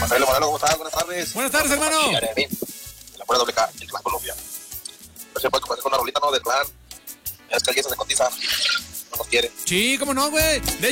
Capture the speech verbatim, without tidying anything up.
Marcelo Moreno, ¿cómo estás? Buenas tardes. Buenas tardes, hermano. La pura doble K, el Clan Colombia. No se puede comenzar con una rolita, ¿no? Del Clan. Es que alguien se cotiza. No nos quiere. Sí, cómo no, güey. De